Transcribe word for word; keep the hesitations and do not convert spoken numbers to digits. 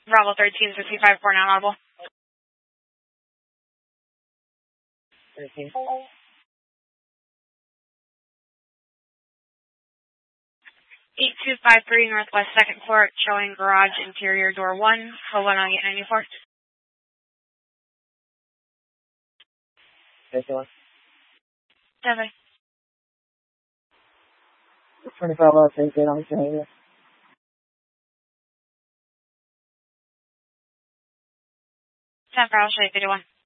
Bravo thirteen, fifty-five, four now audible. thirteen. eight two five three Northwest second floor, showing garage interior door one, code one on eight ninety-four. fifty-one. Seven. twenty-five Los eighteen on behavior. ten for I'll show you fifty-one.